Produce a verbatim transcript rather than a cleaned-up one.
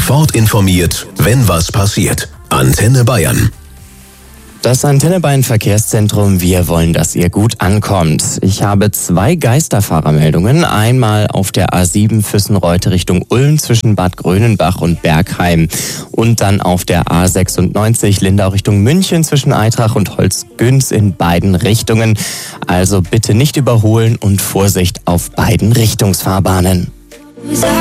Sofort informiert, wenn was passiert. Antenne Bayern. Das Antenne Bayern Verkehrszentrum, wir wollen, dass ihr gut ankommt. Ich habe zwei Geisterfahrermeldungen. Einmal auf der A sieben Füssenreute Richtung Ulm zwischen Bad Grönenbach und Bergheim. Und dann auf der A sechsundneunzig Lindau Richtung München zwischen Eitrach und Holzgünz in beiden Richtungen. Also bitte nicht überholen und Vorsicht auf beiden Richtungsfahrbahnen.